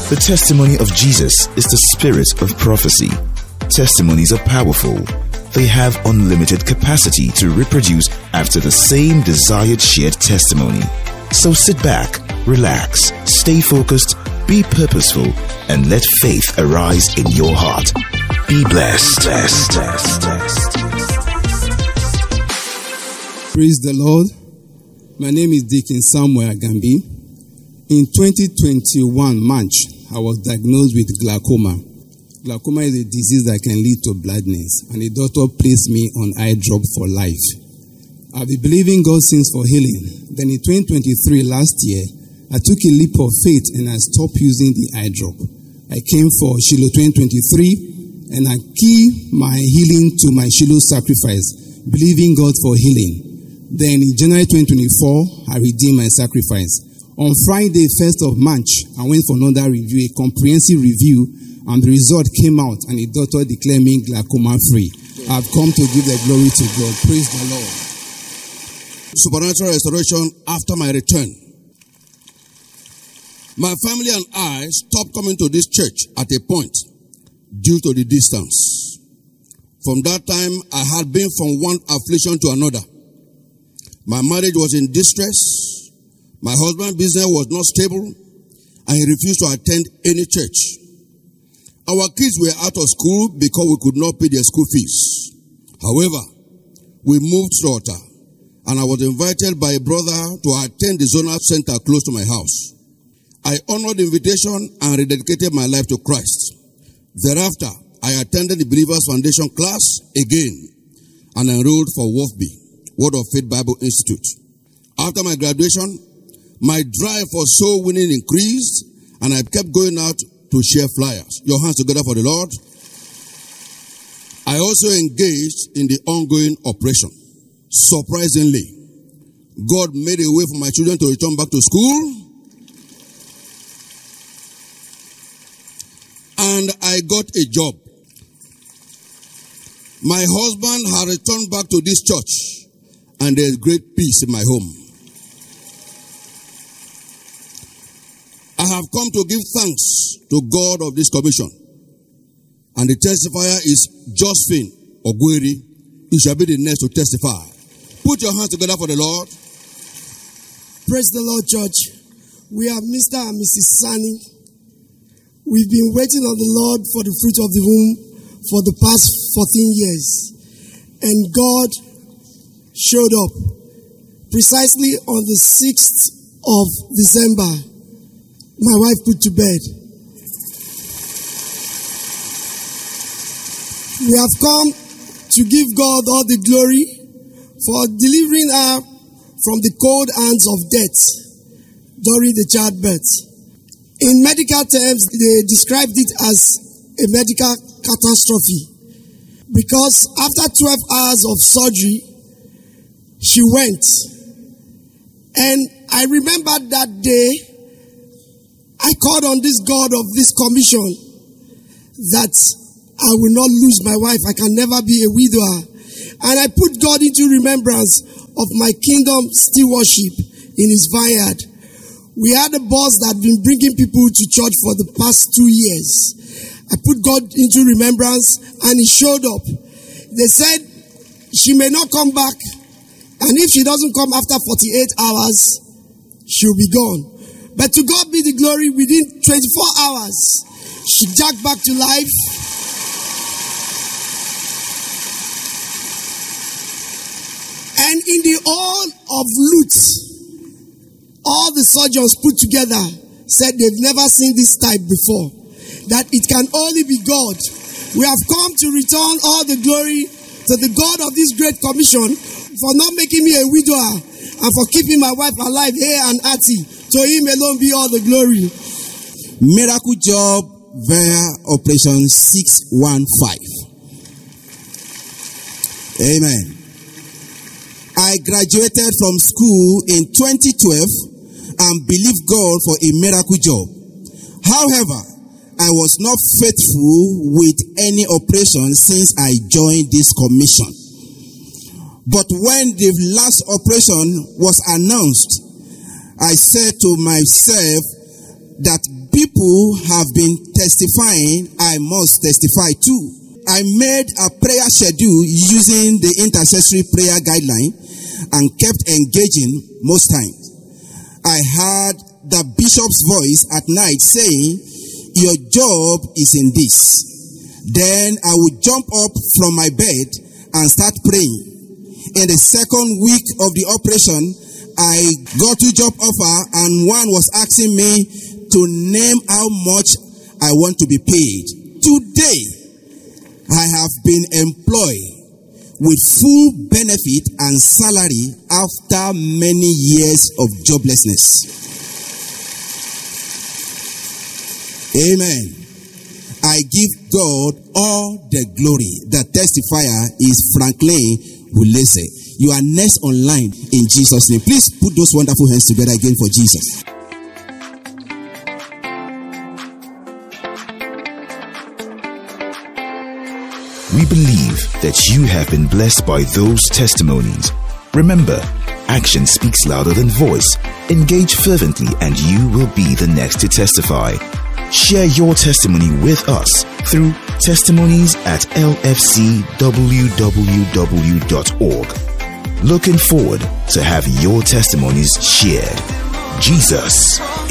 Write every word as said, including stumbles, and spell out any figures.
The testimony of Jesus is the spirit of prophecy. Testimonies are powerful. They have unlimited capacity to reproduce after the same desired shared testimony. So sit back, relax, stay focused, be purposeful, and let faith arise in your heart. Be blessed. blessed, blessed, blessed. Praise the Lord. My name is Deacon Samuel Agambi. In twenty twenty-one March, I was diagnosed with glaucoma. Glaucoma is a disease that can lead to blindness, and the doctor placed me on eye drop for life. I've been believing God since for healing. Then in twenty twenty-three, last year, I took a leap of faith and I stopped using the eye drop. I came for Shiloh twenty twenty-three and I key my healing to my Shiloh sacrifice, believing God for healing. Then in January twenty twenty-four, I redeemed my sacrifice. On Friday, first of March, I went for another review, a comprehensive review, and the result came out and the doctor declared me glaucoma free. I've come to give the glory to God. Praise the Lord. Supernatural restoration after my return. My family and I stopped coming to this church at a point due to the distance. From that time, I had been from one affliction to another. My marriage was in distress. My husband's business was not stable, and he refused to attend any church. Our kids were out of school because we could not pay their school fees. However, we moved to Slaughter, and I was invited by a brother to attend the zonal center close to my house. I honored the invitation and rededicated my life to Christ. Thereafter, I attended the Believers Foundation class again and enrolled for W O F B, Word of Faith Bible Institute. After my graduation, my drive for soul winning increased, and I kept going out to share flyers. Your hands together for the Lord. I also engaged in the ongoing operation. Surprisingly, God made a way for my children to return back to school, and I got a job. My husband had returned back to this church, and there's great peace in my home. I have come to give thanks to God of this commission. And the testifier is Josephine Ogweri. You shall be the next to testify. Put your hands together for the Lord. Praise the Lord, church. We are Mister and Missus Sani. We've been waiting on the Lord for the fruit of the womb for the past fourteen years. And God showed up precisely on the sixth of December. My wife put to bed. We have come to give God all the glory for delivering her from the cold hands of death during the childbirth. In medical terms, they described it as a medical catastrophe because after twelve hours of surgery, she went. And I remember that day, I called on this God of this commission that I will not lose my wife. I can never be a widower. And I put God into remembrance of my kingdom stewardship in his vineyard. We had a boss that had been bringing people to church for the past two years. I put God into remembrance and he showed up. They said she may not come back, and if she doesn't come after forty-eight hours, she'll be gone. But to God be the glory, within twenty-four hours, she jacked back to life. And in the all of Luth, all the surgeons put together said they've never seen this type before. That it can only be God. We have come to return all the glory to the God of this great commission for not making me a widower and for keeping my wife alive here and hearty. To him alone be all the glory. Miracle job via Operation six one five. Amen. I graduated from school in twenty twelve and believed God for a miracle job. However, I was not faithful with any operation since I joined this commission. But when the last operation was announced, I said to myself that people people have been testifying, I must testify too. I made a prayer schedule using the intercessory prayer guideline and kept engaging most times. I heard the bishop's voice at night saying, your job is in this. Then I would jump up from my bed and start praying. In the second week of the operation, I got two job offer and one was asking me to name how much I want to be paid. Today, I have been employed with full benefit and salary after many years of joblessness. Amen. I give God all the glory. The testifier is Franklin Wulese. You are next online in Jesus' name. Please put those wonderful hands together again for Jesus. We believe that you have been blessed by those testimonies. Remember, action speaks louder than voice. Engage fervently and you will be the next to testify. Share your testimony with us through testimonies at l f c w w w dot org. Looking forward to have your testimonies shared. Jesus